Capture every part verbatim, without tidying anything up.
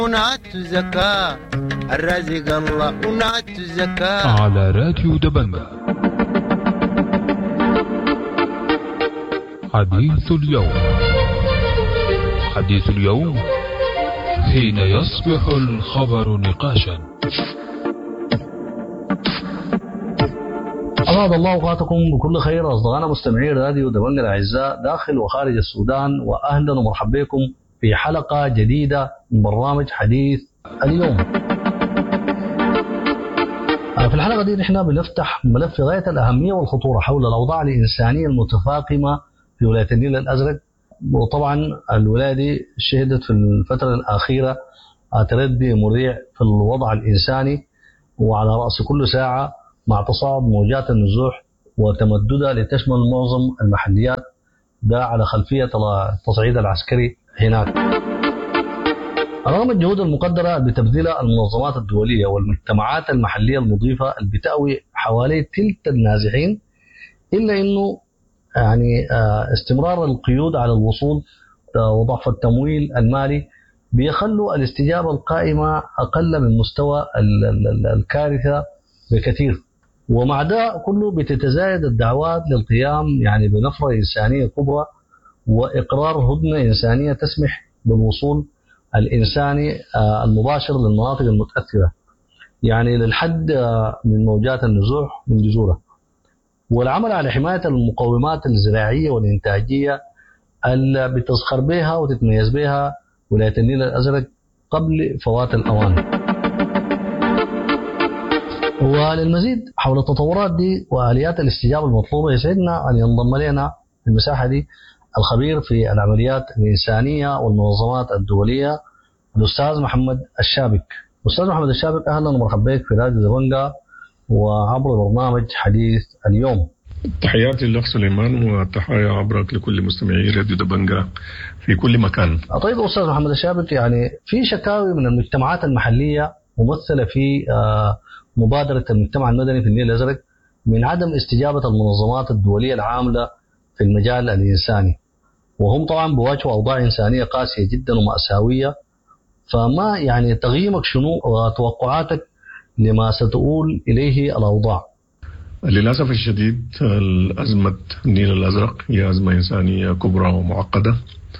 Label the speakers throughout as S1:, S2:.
S1: ونعت زكاة الرازق الله ونعت زكاة
S2: على راديو دبنجة. حديث اليوم. حديث اليوم حين يصبح الخبر نقاشا.
S3: أسعد الله أوقاتكم بكل خير أصدقائنا مستمعي راديو دبنجة الأعزاء داخل وخارج السودان، وأهلا ومرحبا بكم في حلقة جديدة من برنامج حديث اليوم. في الحلقة دي نحن بنفتح ملف في غاية الأهمية والخطورة حول الأوضاع الإنسانية المتفاقمة في ولاية النيل الأزرق. وطبعا الولاية دي شهدت في الفترة الأخيرة تردي مريع في الوضع الإنساني، وعلى رأس كل ساعة مع تصاعد موجات النزوح وتمددها لتشمل معظم المحليات، ده على خلفية التصعيد العسكري هناك. رغم الجهود المقدرة بتبذيلها المنظمات الدولية والمجتمعات المحلية المضيفة اللي بتأوي حوالي تلت النازحين، إلا أنه يعني استمرار القيود على الوصول وضعف التمويل المالي بيخلوا الاستجابة القائمة أقل من مستوى الكارثة بكثير. ومع ده كله بتتزايد الدعوات للقيام يعني بنفرة إنسانية كبرى وإقرار هدنة إنسانية تسمح بالوصول الإنساني المباشر للمناطق المتأثرة، يعني للحد من موجات النزوح من جذورها، والعمل على حماية المقومات الزراعية والإنتاجية اللي بتزخر بها وتتميز بها ولاية النيل الأزرق قبل فوات الأوان. وللمزيد حول التطورات دي وآليات الاستجابة المطلوبة يسعدنا أن ينضم لنا في المساحة دي الخبير في العمليات الإنسانية والمنظمات الدولية الأستاذ محمد الشابك. أستاذ محمد الشابك، أهلا ومرحبا بك في راديو دبنجة وعبر برنامج حديث اليوم.
S4: تحياتي لك سليمان، وتحية عبرك لكل مستمعي راديو دبنجة في كل مكان.
S3: طيب أستاذ محمد الشابك، يعني في شكاوي من المجتمعات المحلية ممثلة في مبادرة المجتمع المدني في النيل الأزرق من عدم استجابة المنظمات الدولية العاملة في المجال الإنساني، وهم طبعا بواجهوا أوضاع إنسانية قاسية جدا ومأساوية. فما يعني تقييمك شنو وتوقعاتك لما ستؤول إليه الأوضاع؟
S4: للأسف الشديد الأزمة النيل الأزرق هي أزمة إنسانية كبرى ومعقدة،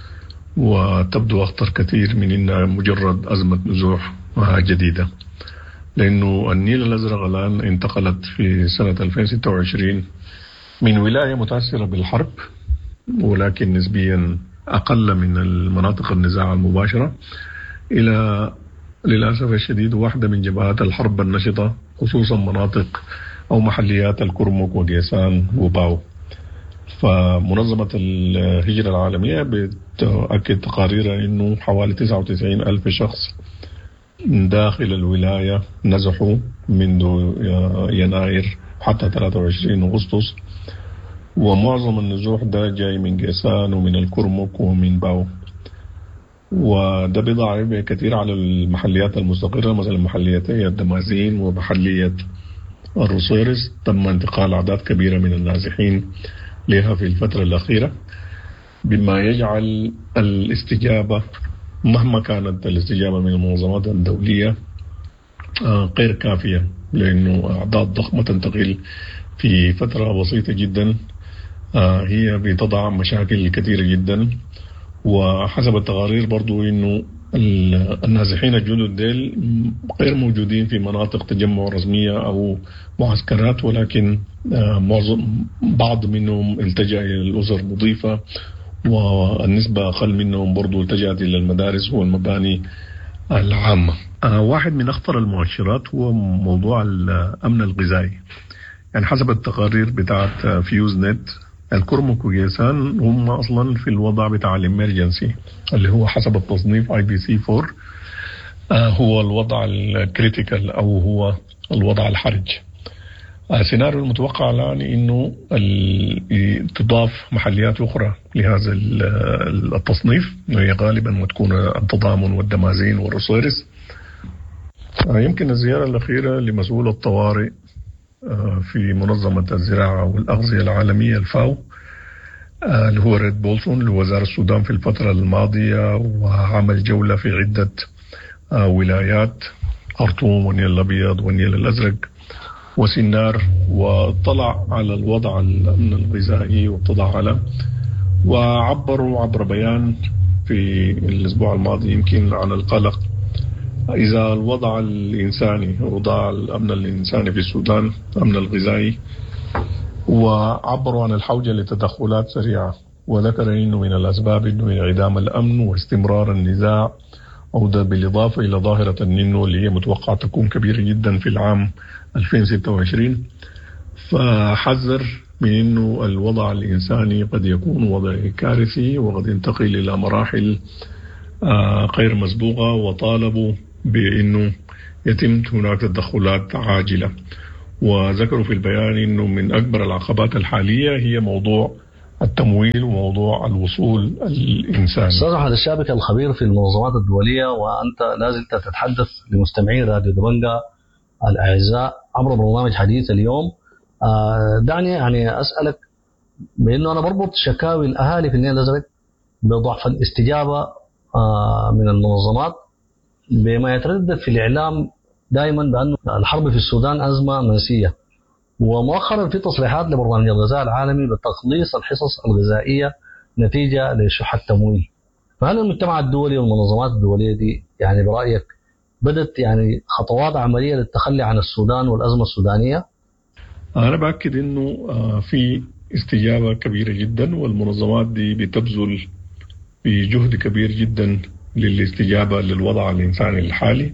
S4: وتبدو أخطر كثير من إنها مجرد أزمة نزوح جديدة، لأنه النيل الأزرق الآن انتقلت في سنة ألفين وستة وعشرين من ولاية متأثرة بالحرب ولكن نسبيا أقل من المناطق النزاع المباشرة إلى للأسف الشديد واحدة من جبهات الحرب النشطة، خصوصا مناطق أو محليات الكرمك وقيسان وباو. فمنظمة الهجرة العالمية بتأكد تقاريرها أنه حوالي تسعة وتسعين ألف شخص داخل الولاية نزحوا منذ يناير حتى ثلاثة وعشرين أغسطس، ومعظم النزوح ده جاي من قيسان ومن الكرمك ومن باو، وده بيضع كثير على المحليات المستقرة، مثلا محليتي الدمازين ومحلية الروسيرس. تم انتقال أعداد كبيرة من النازحين لها في الفترة الأخيرة، بما يجعل الاستجابة مهما كانت الاستجابة من المنظمات الدولية غير كافية، لأنه أعداد ضخمة تنتقل في فترة بسيطة جدا هي بتضع مشاكل كثيرة جدا. وحسب التقارير برضو إنه النازحين الجدد ديل غير موجودين في مناطق تجمع رسمية أو معسكرات، ولكن معظم بعض منهم التجأ إلى الأسر المضيفة، والنسبة أقل منهم برضو التجأت إلى المدارس والمباني العامة. واحد من أخطر المؤشرات هو موضوع الأمن الغذائي. يعني حسب التقارير بتاعت فيوز نت، الكرمك وقيسان هم أصلا في الوضع بتاع الإمرجنسي اللي هو حسب التصنيف آي بي سي أربعة، هو الوضع الكريتيكال أو هو الوضع الحرج. السيناريو المتوقع الآن إنه تضاف محليات أخرى لهذا التصنيف، وهي غالبا وتكون التضامن والدمازين والروسيرس. يمكن الزيارة الأخيرة لمسؤول الطوارئ في منظمة الزراعة والأغذية العالمية الفاو اللي هو ريد بولسون لوزارة السودان في الفترة الماضية، وعمل جولة في عدة ولايات خرطوم والنيل الأبيض والنيل الأزرق وسنار، واطلع على الوضع الأمن الغذائي واطلع على وعبروا عبر بيان في الأسبوع الماضي يمكن عن القلق إذا الوضع الإنساني وضع الأمن الإنساني في السودان أمن الغذائي، وعبروا عن الحوجة لتدخلات سريعة، وذكر أنه من الأسباب أنه انعدام الأمن واستمرار النزاع، أو ده بالإضافة إلى ظاهرة النينو اللي هي متوقع تكون كبيرة جدا في العام ألفين وستة وعشرين. فحذر من أنه الوضع الإنساني قد يكون وضع كارثي وقد ينتقل إلى مراحل غير مسبوقة، وطالبوا بأنه يتم هناك تدخلات عاجلة. وذكروا في البيان أنه من أكبر العقبات الحالية هي موضوع التمويل وموضوع الوصول الإنساني.
S3: أستاذ أحمد الشابك الخبير في المنظمات الدولية، وأنت لازلت تتحدث لمستمعي راديو دبنجة الأعزاء عبر برنامج حديث اليوم. دعني يعني أسألك، بأنه أنا بربط شكاوي الأهالي في النيل الأزرق بضعف الاستجابة من المنظمات بما يتردد في الإعلام دائما بأن الحرب في السودان أزمة منسية، ومؤخرا في تصريحات لبرنامج الغذاء العالمي بتقليص الحصص الغذائية نتيجة لشح التمويل. فهل المجتمع الدولي والمنظمات الدولية دي يعني برأيك بدت يعني خطوات عملية للتخلي عن السودان والأزمة السودانية؟
S4: أنا بأكد أنه في استجابة كبيرة جدا، والمنظمات دي بتبذل بجهد كبير جدا للاستجابة للوضع الإنساني الحالي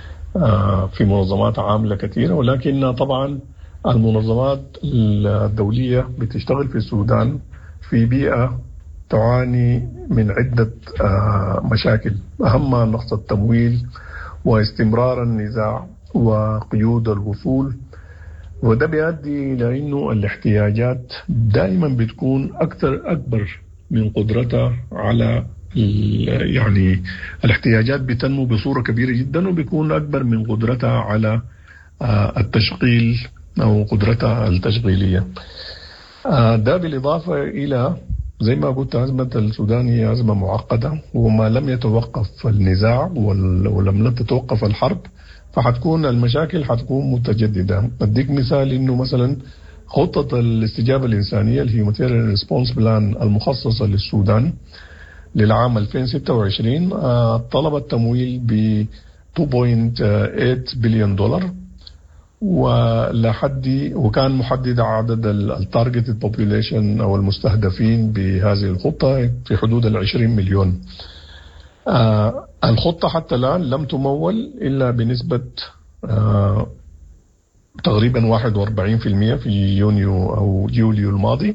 S4: في منظمات عاملة كثيرة. ولكن طبعا المنظمات الدولية بتشتغل في السودان في بيئة تعاني من عدة مشاكل، أهمها نقص التمويل واستمرار النزاع وقيود الوصول، وده بيؤدي إلى أنه الاحتياجات دائما بتكون أكثر أكبر من قدرتها على يعني الاحتياجات بتنمو بصورة كبيرة جدا وبيكون أكبر من قدرتها على التشغيل أو قدرتها التشغيلية. ده بالإضافة إلى زي ما قلت أزمة السودان هي أزمة معقدة، وما لم يتوقف النزاع ولم تتوقف الحرب فحتكون المشاكل حتكون متجددة. أديك مثال إنه مثلا خطة الاستجابة الإنسانية الهيومانيتيريان ريسبونس بلان المخصصة للسودان للعام ألفين وستة وعشرين طلبت تمويل ب اثنين فاصلة ثمانية بليون دولار، ولحد وكان محدد عدد التارجت population أو المستهدفين بهذه الخطة في حدود العشرين مليون. آه الخطة حتى الآن لم تمول إلا بنسبة آه تقريبا واحد وأربعين بالمئة في يونيو أو يوليو الماضي،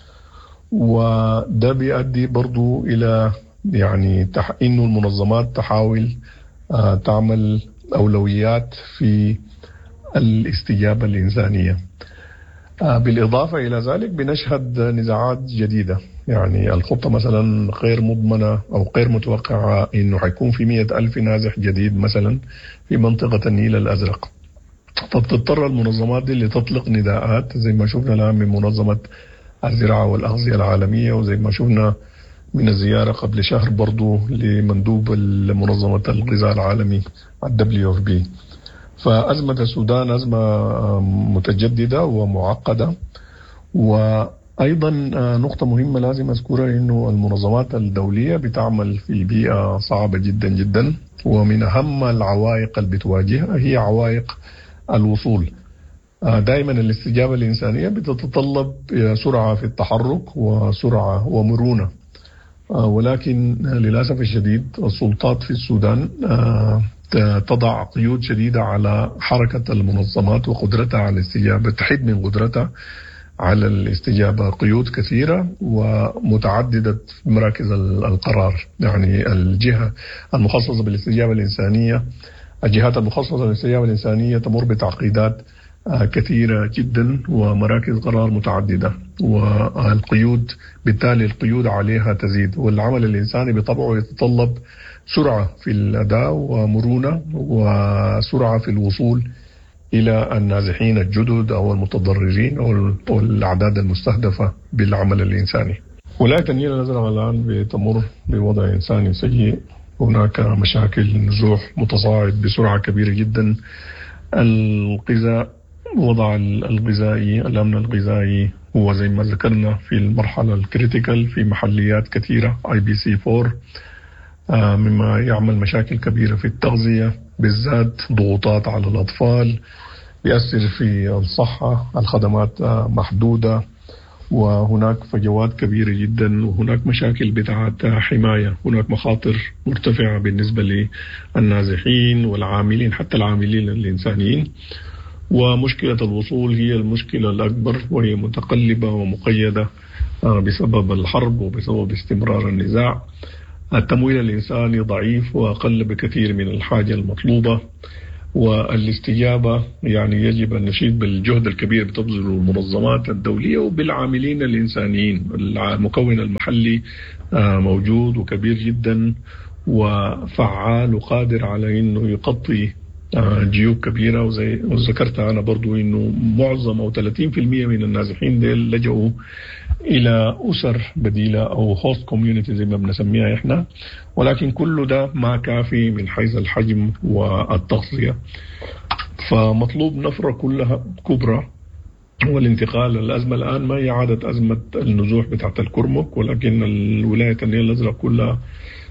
S4: وده بيؤدي برضو إلى يعني تح... إنه المنظمات تحاول آه تعمل أولويات في الاستجابة الإنسانية. آه بالإضافة إلى ذلك بنشهد نزاعات جديدة، يعني الخطة مثلا غير مضمنة أو غير متوقعة إنه حيكون في مئة ألف نازح جديد مثلا في منطقة النيل الأزرق، فبتضطر المنظمات دي اللي تطلق نداءات زي ما شفنا الآن من منظمة الزراعة والأغذية العالمية، وزي ما شفنا من الزيارة قبل شهر برضو لمندوب منظمة الغذاء العالمي الدبليو اف بي. فأزمة السودان أزمة متجددة ومعقدة. وأيضا نقطة مهمة لازم أذكرها إنه المنظمات الدولية بتعمل في بيئة صعبة جدا جدا، ومن أهم العوائق اللي بتواجهها هي عوائق الوصول. دائما الاستجابة الإنسانية بتتطلب سرعة في التحرك وسرعة ومرونة، ولكن للأسف الشديد السلطات في السودان تضع قيود شديدة على حركة المنظمات وقدرتها على الاستجابة، تحد من قدرتها على الاستجابة قيود كثيرة ومتعددة مراكز القرار. يعني الجهة المخصصة بالاستجابة الإنسانية الجهات المخصصة بالاستجابة الإنسانية تمر بتعقيدات كثيرة جدا ومراكز قرار متعددة، والقيود بالتالي القيود عليها تزيد، والعمل الإنساني بطبعه يتطلب سرعة في الأداء ومرونة وسرعة في الوصول إلى النازحين الجدد أو المتضررين أو الأعداد المستهدفة بالعمل الإنساني. ولاية النيل الأزرق الآن بتمر بوضع إنساني سيء هناك مشاكل نزوح متصاعد بسرعة كبيرة جدا. الغذاء، وضع الغذائي، الأمن الغذائي هو زي ما ذكرنا في المرحلة الكريتيكال في محليات كثيرة آي بي سي فور، مما يعمل مشاكل كبيرة في التغذية، بالذات ضغوطات على الأطفال، بيأثر في الصحة، الخدمات محدودة، وهناك فجوات كبيرة جدا، وهناك مشاكل بتاعت حماية، هناك مخاطر مرتفعة بالنسبة للنازحين والعاملين، حتى العاملين الإنسانيين. ومشكلة الوصول هي المشكلة الأكبر، وهي متقلبة ومقيدة بسبب الحرب وبسبب استمرار النزاع. التمويل الإنساني ضعيف وأقل بكثير من الحاجة المطلوبة، والاستجابة يعني يجب أن نشيد بالجهد الكبير بتبذله المنظمات الدولية وبالعاملين الإنسانيين. المكون المحلي موجود وكبير جدا وفعال وقادر على أنه يغطي جيوب كبيرة. وزي ذكرت أنا برضو أنه معظم أو ثلاثين بالمئة من النازحين ديل لجأوا إلى أسر بديلة أو هوست كوميونيتي زي ما بنسميها إحنا، ولكن كل ده ما كافي من حيث الحجم والتغطية. فمطلوب نفرة كلها كبرى والانتقال. الأزمة الآن ما هي عادة أزمة النزوح بتاعت الكرمك، ولكن الولاية النيل الأزرق كلها